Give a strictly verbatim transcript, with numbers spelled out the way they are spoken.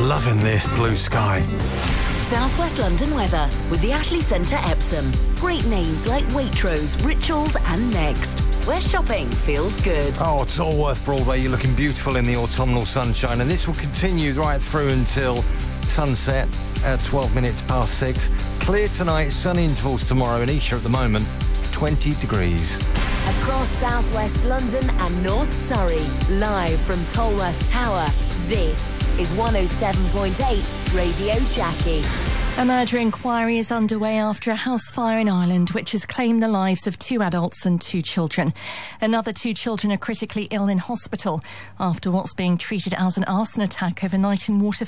loving this blue sky. South West London weather with the Ashley Centre Epsom. Great names like Waitrose, Rituals and Next, where shopping feels good. Oh, Tolworth Broadway, you're looking beautiful in the autumnal sunshine, and this will continue right through until sunset at twelve minutes past six. Clear tonight, sunny intervals tomorrow, and Esher at the moment, twenty degrees. Across South West London and North Surrey, live from Tolworth Tower, this is one oh seven point eight Radio Jackie. A murder inquiry is underway after a house fire in Ireland which has claimed the lives of two adults and two children. Another two children are critically ill in hospital after what's being treated as an arson attack overnight in Waterford.